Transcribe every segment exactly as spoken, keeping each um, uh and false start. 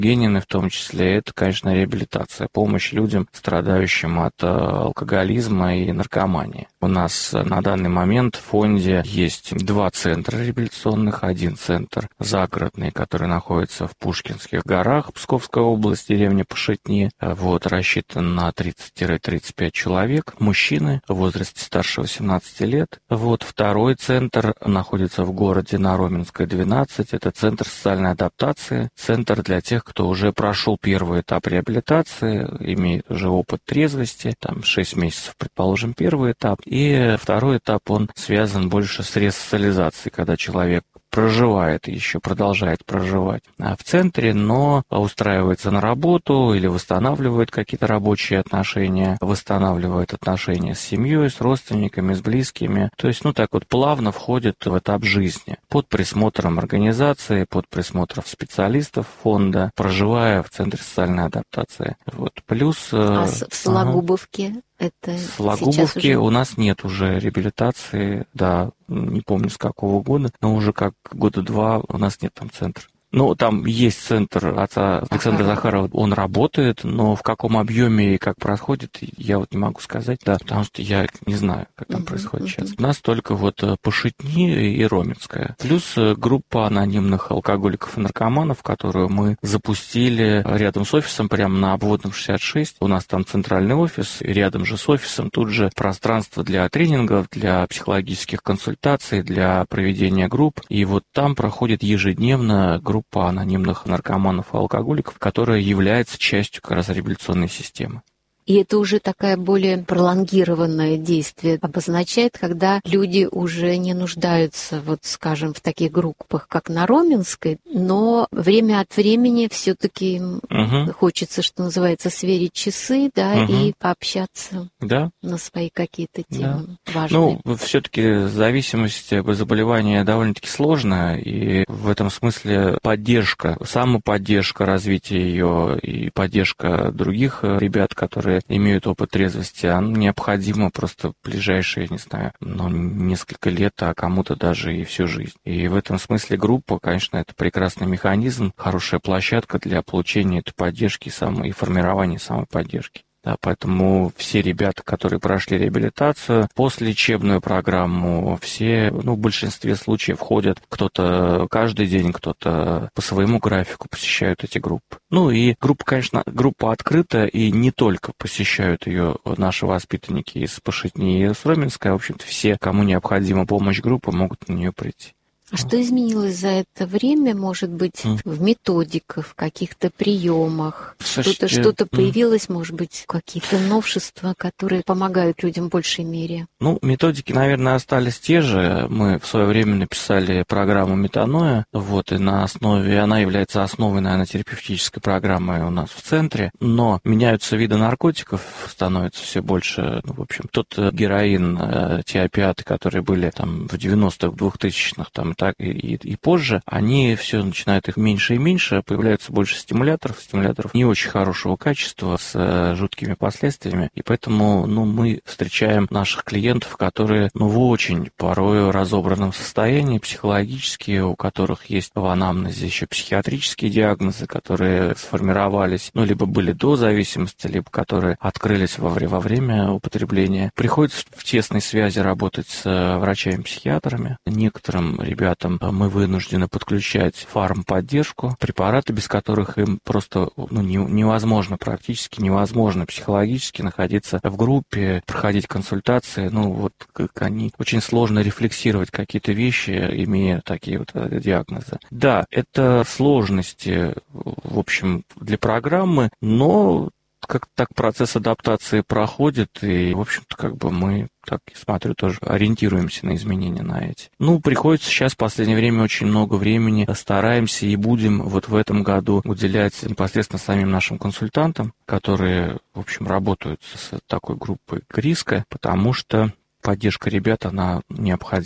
Генины в том числе, это, конечно, реабилитация, помощь людям, страдающим от алкоголизма и наркомании. У нас на данный момент в фонде есть два центра реабилитационных. Один центр загородный, который находится в Пушкинских горах, Псковская область, деревня Пашетни. Вот, рассчитан на тридцать-тридцать пять человек, мужчины в возрасте старше восемнадцати лет. Вот, второй центр находится в городе Нароменская, двенадцать. Это центр социальной адаптации, центр для тех, кто уже прошел первый этап реабилитации, имеет уже опыт трезвости, там шесть месяцев, предположим, первый этап. И второй этап, он связан больше с ресоциализацией, когда человек проживает и еще продолжает проживать в центре, но устраивается на работу или восстанавливает какие-то рабочие отношения, восстанавливает отношения с семьей, с родственниками, с близкими. То есть, ну так вот, плавно входит в этап жизни под присмотром организации, под присмотром специалистов фонда, проживая в центре социальной адаптации. Вот. Плюс... А в Сологубовке? Ага. Это в Сологубовке уже... у нас нет уже реабилитации, да, не помню с какого года, но уже как года два у нас нет там центра. Ну, там есть центр отца Александра Захарова, он работает, но в каком объеме и как происходит, я вот не могу сказать, да, потому что я не знаю, как там uh-huh, происходит uh-huh. сейчас. У нас только вот Пашетни и Роменская. Плюс группа анонимных алкоголиков и наркоманов, которую мы запустили рядом с офисом, прямо на Обводном шестьдесят шесть. У нас там центральный офис, и рядом же с офисом тут же пространство для тренингов, для психологических консультаций, для проведения групп. И вот там проходит ежедневно группа по анонимных наркоманов и алкоголиков, которая является частью как раз реабилитационной системы. И это уже такое более пролонгированное действие обозначает, когда люди уже не нуждаются, вот скажем, в таких группах, как на Роменской, но время от времени все-таки угу. хочется, что называется, сверить часы, да, угу. и пообщаться да. на свои какие-то темы да. важные. Ну, все-таки зависимость заболевания довольно-таки сложная, и в этом смысле поддержка, самоподдержка развития ее и поддержка других ребят, которые имеют опыт трезвости, оно необходимо просто в ближайшие, не знаю, ну, несколько лет, а кому-то даже и всю жизнь. И в этом смысле группа, конечно, это прекрасный механизм, хорошая площадка для получения этой поддержки и формирования самой поддержки. Да, поэтому все ребята, которые прошли реабилитацию, постлечебную программу, все, ну, в большинстве случаев ходят, кто-то каждый день, кто-то по своему графику посещают эти группы. Ну и группа, конечно, группа открыта, и не только посещают ее наши воспитанники из Пашетни и с Роменской, а, в общем-то, все, кому необходима помощь группы, могут на нее прийти. А что изменилось за это время, может быть, mm. в методиках, в каких-то приемах? Что-то, что-то появилось, mm. может быть, какие-то новшества, которые помогают людям в большей мере? Ну, методики, наверное, остались те же. Мы в свое время написали программу метаноя, вот, и на основе, она является основой, наверное, терапевтической программы у нас в центре, но меняются виды наркотиков, становится все больше, ну, в общем, тот героин, те опиаты, которые были там в девяностых, в двухтысячных, там, так и, и, и позже, они все начинают их меньше и меньше, появляется больше стимуляторов, стимуляторов не очень хорошего качества, с э, жуткими последствиями, и поэтому, ну, мы встречаем наших клиентов, которые, ну, в очень порой разобранном состоянии психологически, у которых есть в анамнезе еще психиатрические диагнозы, которые сформировались, ну, либо были до зависимости, либо которые открылись во, вре- во время употребления. Приходится в тесной связи работать с э, врачами-психиатрами. Некоторым ребятам мы вынуждены подключать фармподдержку, препараты, без которых им просто, ну, не, невозможно, практически невозможно психологически находиться в группе, проходить консультации. Ну, вот как они, очень сложно рефлексировать какие-то вещи, имея такие вот диагнозы. Да, это сложности, в общем, для программы, но как так процесс адаптации проходит, и, в общем-то, как бы мы, так я смотрю, тоже ориентируемся на изменения на эти. Ну, приходится сейчас в последнее время очень много времени, стараемся и будем вот в этом году уделять непосредственно самим нашим консультантам, которые, в общем, работают с такой группой риска, потому что поддержка ребят, она необходима.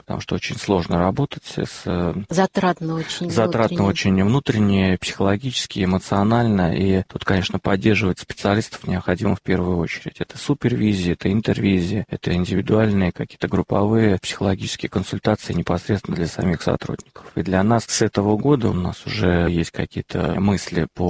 потому что очень сложно работать с... Затратно очень. Затратно очень внутренне, психологически, эмоционально, и тут, конечно, поддерживать специалистов необходимо в первую очередь. Это супервизия, это интервизия, это индивидуальные какие-то групповые психологические консультации непосредственно для самих сотрудников. И для нас с этого года у нас уже есть какие-то мысли по